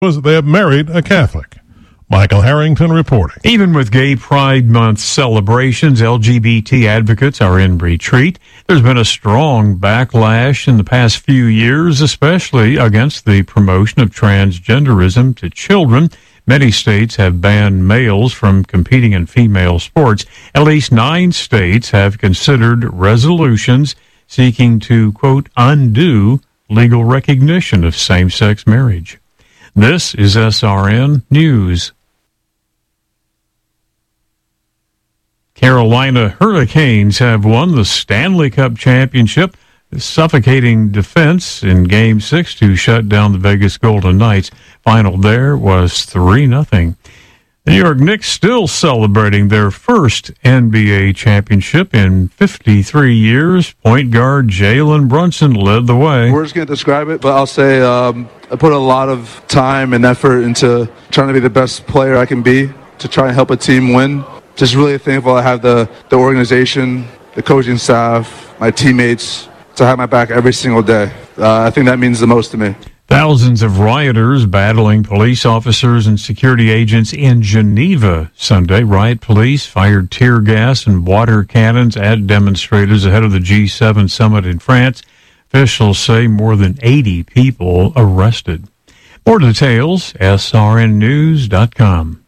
They have married a Catholic. Michael Harrington reporting. Even with Gay Pride Month celebrations, LGBT advocates are in retreat. There's been a strong backlash in the past few years, especially against the promotion of transgenderism to children. Many states have banned males from competing in female sports. At least 9 states have considered resolutions seeking to, quote, undo legal recognition of same-sex marriage. This is SRN News. Carolina Hurricanes have won the Stanley Cup Championship, suffocating defense in Game 6 to shut down the Vegas Golden Knights. Final there was 3-0. The New York Knicks still celebrating their first NBA championship in 53 years. Point guard Jalen Brunson led the way. Words can't describe it, but I'll say I put a lot of time and effort into trying to be the best player I can be to try and help a team win. Just really thankful I have the organization, the coaching staff, my teammates to have my back every single day. I think that means the most to me. Thousands of rioters battling police officers and security agents in Geneva Sunday. Riot police fired tear gas and water cannons at demonstrators ahead of the G7 summit in France. Officials say more than 80 people arrested. More details, srnnews.com.